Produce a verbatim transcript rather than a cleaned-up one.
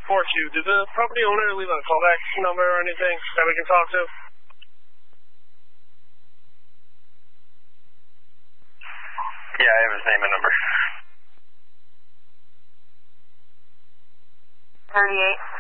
four two. Did the property owner leave a callback number or anything that we can talk to? Yeah, I have his name and number. thirty-eight.